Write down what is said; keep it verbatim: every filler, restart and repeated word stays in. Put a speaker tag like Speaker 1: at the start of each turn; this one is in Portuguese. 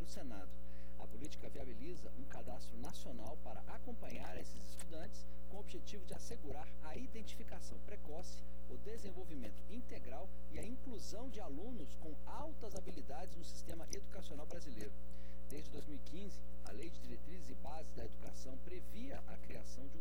Speaker 1: no Senado. A política viabiliza um cadastro nacional para acompanhar esses estudantes com o objetivo de assegurar a identificação precoce, o desenvolvimento integral e a inclusão de alunos com altas habilidades no sistema educacional brasileiro. Desde dois mil e quinze, a Lei de Diretrizes e Bases da Educação previa a criação de